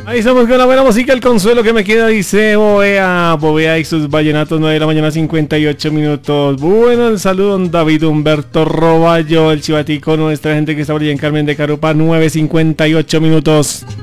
Ahí estamos con la buena música, el consuelo que me queda, dice Bovea y sus vallenatos, 9 de la mañana, 58 minutos. Bueno, el saludo, don David Humberto Roballo, el chivatico, nuestra gente que está por allá en Carmen de Carupa, 9:58 minutos.